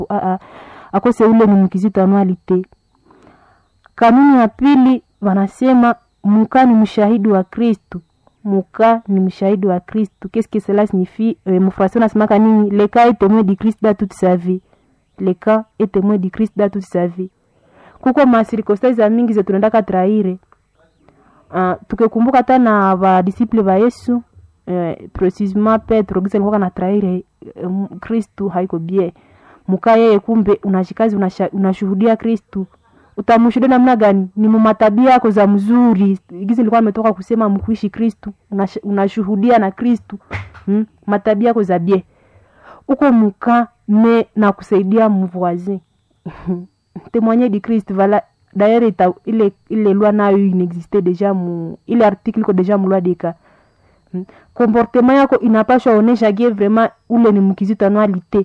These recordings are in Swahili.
akose ule ni mkizito anualite. Kanuni ya pili wanasema muka ni mshahidi wa Kristo. Muka ni mshahidi wa Kristo. Qu'est-ce que cela signifie? Mfrase unasema kanini? Le cas est témoin du Christ dans toute sa vie. Le cas est témoin du Christ dans toute sa vie. Kuko masirikostansi za mingi zetu tunaenda traire. Tukikumbuka tena wa disciple wa Yesu, precisement Petro gisa alikuwa na traire Kristo haiko bien. Muka yeye kumbe unashikazi unashuhudia Kristo. Utamshuhudia namna gani? Ni matabia yako za mzuri. Gisa alikuwa ametoka kusema mkuishi Kristo, unashuhudia na Kristo. Matabia yako za bien. Uko muka me na kusaidia mvoisin. Témoigner du Christ, voilà. D'ailleurs, il loi na eu inexistait déjà il article ko déjà loi de cas. Comportement yako inapaswa onesha ge vraiment ule ni mkizito anualite.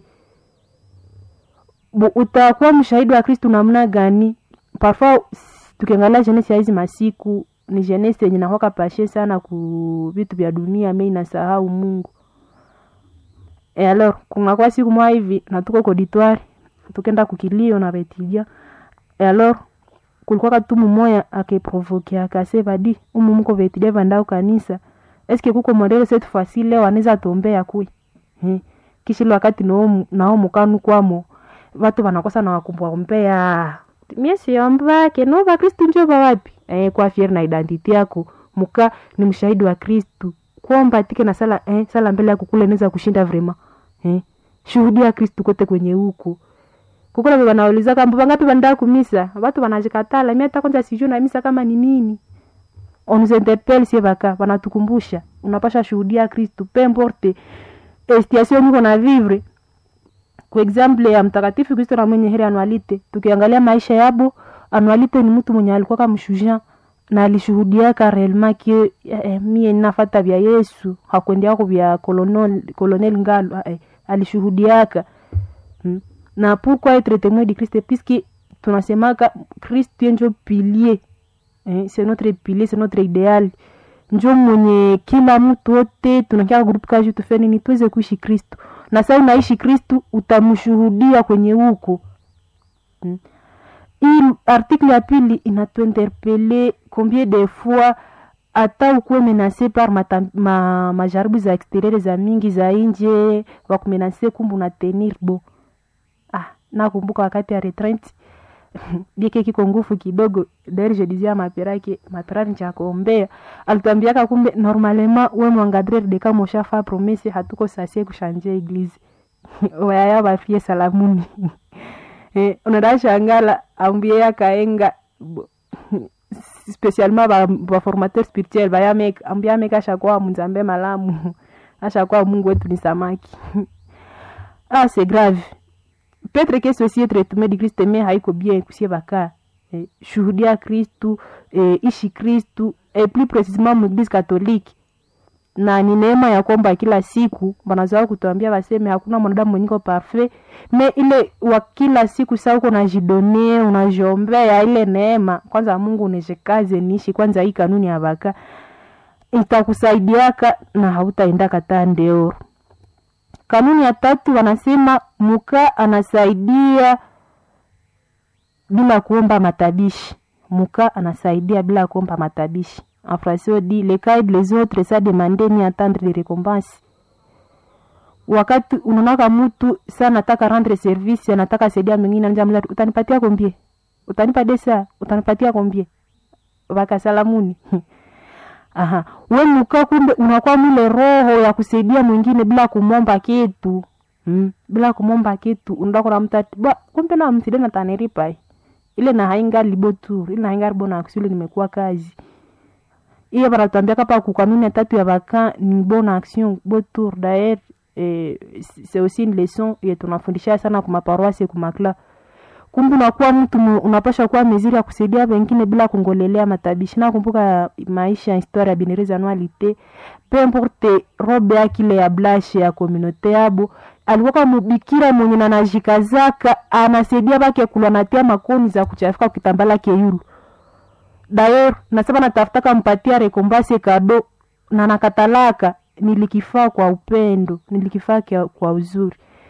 Utakuwa mshahidi wa Kristo namna gani? Parfois tukiangalia jeunesse ya hizi masiku ni jeunesse yenye nahoka pashe sana ku vitu vya dunia, mimi nasahau Mungu. Et alors, kuna kwa siku mwa hivi na tuko auditoire, tukenda kukilio na betilia. Et alors, kulikuwa katumu moya akeprovoke akasema di mko betilia vanda kanisa. Est-ce que kuko modele cette fois-ci leo anaweza tombea kui? Kishilo wakati nao mukanu kwamo watu wanakosa na wakumbwa. Mimi siomba keno wa Kristo njoo wapi? Kwa fier na identity yako, muka ni mshahidi wa Kristo. Kuomba tike na sala sala mbele yako kule inaweza kushinda vraiment. Shuhudia Kristo kote kwenye huko. Kukula wanauliza kama wangapi wanda kumisa, watu wanajikatala. Mimi hata kwanza sijui na misa kama ni nini. On nous interpelle si vaka, wanatukumbusha unapasha shuhudia Kristo peu importe situation uko na vivre. Kwa example ya mtakatifu Kristo na mwenye heri anualite, tukiangalia maisha yabo, anualite ni mtu mwenye alikuwa kama mshuja na alishuhudia réellement que mimi ninafuata vya Yesu, hakwenda yako vya colonel Ngalo, alishuhudiaka. Na pourquoi être témoin de Christ? Puisque tunasema ka Kristo ndio pilier. C'est notre pilier, c'est notre idéal. Ndio mwenye kila mtu wote tunakia group kaji tufanye ni tuweze kuishi Kristo. Na sasa unaishi Kristo utamshuhudia kwenye huko. Hii article ya pili inatuinterpeller combien de fois ata ukuwe menacé par majaribu za extérieur za mingi za nje wa kumenacé kumbu na tenir bo. Nakumbuka wakati ya retraite bieke kiko nguvu kidogo, d'ailleurs je disais à ma père cha kuombea, alituambiaka kumbe normalement wewe mwangadrer de kama ushafa promesse hatuko sasa kushanje église. Waya bafie salamuni. Unadasha angala ambie yakaenga spécialement ba formateur spirituel baya ambia meka shakwa mzambe malamu. Ashakwa Mungu wetu ni samaki. C'est grave. Peut-être que ceci est traitement de Christ mais haiko bien kusie baka. Shuhudia Kristo, ishi Kristo, et plus précisément l'église catholique. Na ni neema ya kwamba kila siku wanazoea kutuambia waseme hakuna mwanadamu mwenye parfait, mais ile wa kila siku sasa uko unajidonea, unajiombea ile neema. Kwanza Mungu unejekaze niishi kwanza hii kanuni ya baka. Itakusaidiaka na hautaenda katandeo. Kanuni ya tatu wanasema muka anasaidia bila kuomba matabishi. Muka anasaidia bila kuomba matabishi. En français on dit les cas des autres ça demander ni attendre des récompenses. Wakati unaona mtu sana nataka rendre service, anataka saidia mwingine anamwambia utanipatia combien? Utanipa desa, utanipatia combien? Wakasalamuni. Wewe muka kumbe unakuwa mule roho ya kusaidia mwingine bila kumomba kitu. Bila kumomba kitu unataka na mtati. Kumbe na mside na taneripa. Ile na hainga libotur, ile na hainga bona action nimekuwa kazi. Iyo baratuambia kapa ku kanuni ya tatu ya baka ni bonne action botur d'ailleurs c'est aussi une leçon et tunafundisha sana kwa maparoisi kwa makla. Kumbe unakuwa mtu unapasha kuwa meziri ya kusaidia wengine bila kungolelea matabishi. Na kumbuka maisha ya historia ya Binereza anualite, peu importe robe yake ile ya blanche ya communauté yabo, alikuwa mbikira mwenye anajikazaka anasaidia bake kulanatia makoni za kuchafika kitambala keyuru. D'ailleurs nasema natafuta kumpatia rekombanse kado na nakatalaka, nilikifaa kwa upendo, nilikifaa kwa uzuri.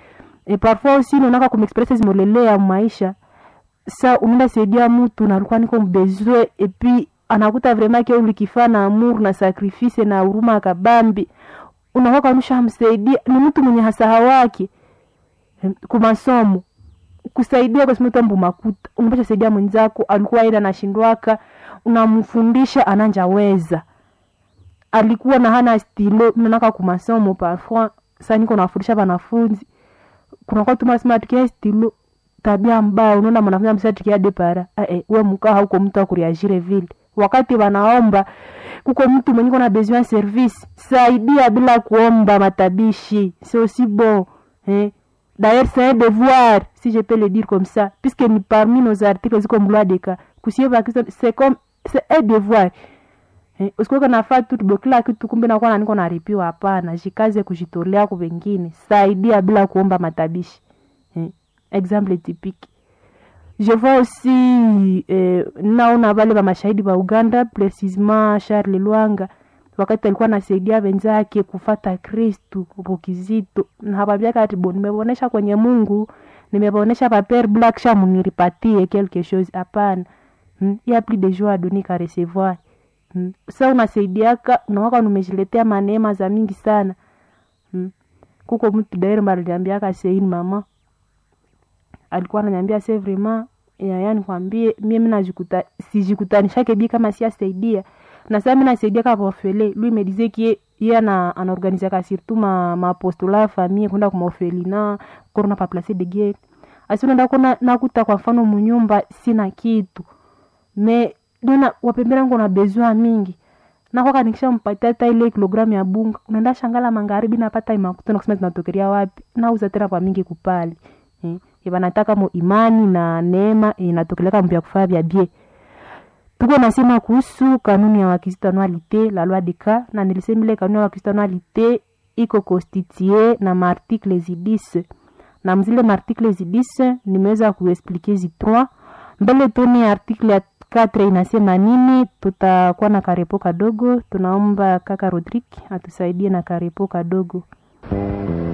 Et parfois aussi unaka kumexpress zimolelea maisha. Sa unaenda saidia mtu na alikuwa niko besoin et puis anakuta vraiment que ulikifana amour na sacrifice na huruma kabambi. Unakuwa kanusha msaidia ni mtu mwenye hasaha wake. Kumasomo kusaidia kwa sababu mtu makuta unapaswa saidia mwenzako alikuwa ila anashindwaka unamfundisha ananjaweza alikuwa na hana stilo unanaka kumasomo parfois sasa niko nafundisha wanafunzi kuna kwa tuma smart kia stilo tabia mbaya unaona mwanafunzi msati kia depara wewe mkaa huko mtu akureagire vile wakati wanaomba kuko mtu mwenye kuna besoin service saidia bila kuomba matabishi c'est aussi bon D'ailleurs, c'est un devoir, si je peux le dire comme ça, puisque parmi nos articles, comme loi de cas, c'est un devoir. Usikuwa nafaa tu kila kitu kumbe na kwa niko naripiwa hapana, jikaze kujitolea kwa wengine, saidia bila kuomba matabishi. Exemple typique. Je vois aussi naona wale wa mashahidi wa Uganda, précisément Charles Lwanga. Wakati alikuwa anasaidia wenzake kufuata Kristo ubukizito na hababia kati bon nimeonesha kwenye Mungu nimeonesha pa Père Black Sham niripatie quelque chose hapana il y a plus de joie à donner qu'à recevoir sasa unasaidiaka unaoka umejiletea maneema za mingi sana kuko mtu daire mariliambiaka Sein mama alikuwa ananiambia c'est vraiment yani kwambie mimi najikuta sijikutanisha kebi kama si asaidia na sasa mimi nasaidia kwa orphelin lui me disait que yeye anaorganiser surtout ma apostolat famille kwenda kwa orphelinat corona pa placer de guerre asi unaenda kuna nakuta kwa mfano mnyumba sina kitu me dona wapembera ngo na besoin mingi na kwa kanikisha mpatia hata ile kilogramu ya bunga unaenda shangala magharibi napata imakuta na kusema tunatokeria wapi na uza tena kwa mingi kupali nataka mo imani na neema inatokeleka mpya kufanya vya bie. Tuko nasema kuhusu kanuni ya wakristianualite la loi de cas na nilisema ile kanuni ya wakristianualite iko constituée na article 10 na mzile article 10 nimeweza kuexpliquer zi 3 mbele toni article ya 4 inasema nini tutakuwa na karepo kadogo tunaomba kaka Rodrigue atusaidie na karepo kadogo.